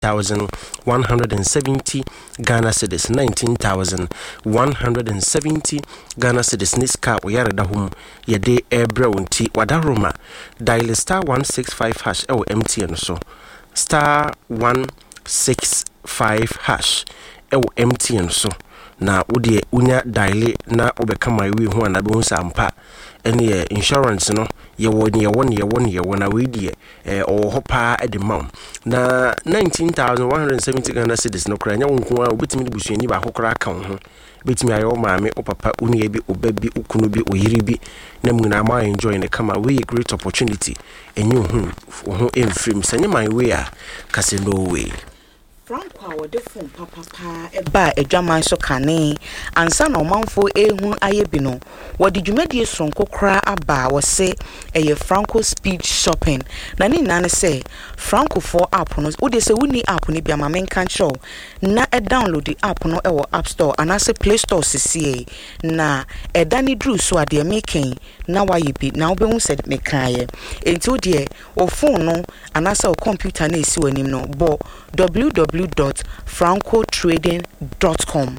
19,170 Ghana cedis, 19,170 Ghana cedis. Niska oyare da hum yede ebra wonti wadaroma dial star 165 hash ewo MTN so star 165 hash ewo MTN so na wode unya dial na obekama wi ho na be hunsa ampa ene insurance no yewon na we die hopa edemam na 19,170 Ghana cedis no kra nya wonko a obetimi de busuani ba hokora kan ho betimi ayo maame o papa uni bi obabi ukunu bi oyiri bi na muna ma enjoy ne kama we a great opportunity enyu ho enfrim sanye my way a kase no way Franco wo de phone papa eba adwaman so kane ansa na omanfo ehu ayebi no wo de dwumadie sonko kra aba wo se eye Franco speed shopping na ni nane se Franco for app no wo de se wuni app ni bia ma menka show na download the app no ewo App Store anase Play Store sisi na edani dru so ade making na wayibi na obehu said mekaye enti wo de o phone no anase o computer na esi wanim no bo www.francotrading.com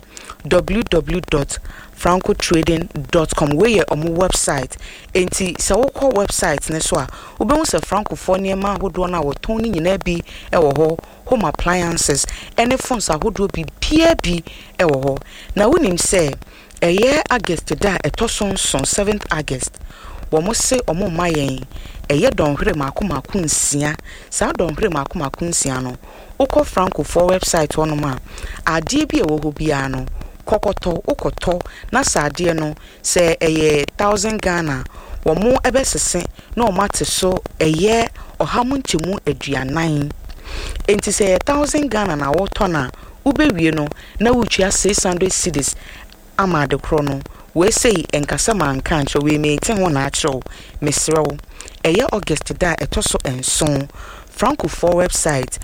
www.francotrading.com where your website enti se wo call website ne so a obehu se francophone ma hodo na wo ton ni nyina bi ewo ho home appliances any phones ahodo bi bia bi ewo ho na wonim se eye August da etoson 7th August wo mo se omo mayen eye donhwere makomako nsia sa donhwere makomako nsia no uko Franco for website ono ma ade bi ewo ho bia no kokoto ukoto na saade no se eye 1000 Ghana wo mo ebesese na o mate so eye ohamunchemu aduanan enti se 1000 Ghana na wo to na ubewie no na wutua 600 cedis ama de kro no we say enkasa man kancho we mete ho na acho mesrew eye August da etoso enson Franco for website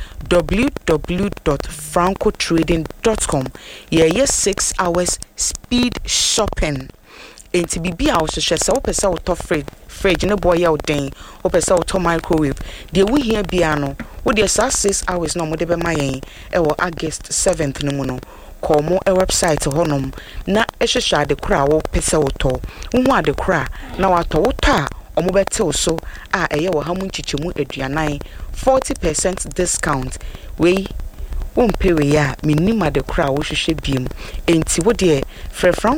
www.francotrading.com yeah 6 hours speed shopping enti bibia wo hwehwe se wo pese wo to fridge ne boy ya odin wo pese wo to microwave de wo hia bia no wo de 6 hours no mo de be mayen e wo August 7th no mu no komo e website honom na ehwehwe ade kra wo pese wo to wo ade kra na wato wo to a omo betel so a eye wo hamu nchichemu aduanan 40% discount we won pay we ya minima de kra wo hwehwe biem enti wo de frefran